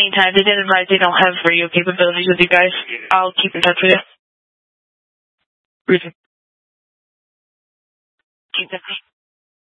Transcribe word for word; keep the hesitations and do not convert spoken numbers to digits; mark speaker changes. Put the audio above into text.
Speaker 1: meantime, they did advise they don't have radio capabilities with you guys. I'll keep in touch with you. Briefing. Keep in touch.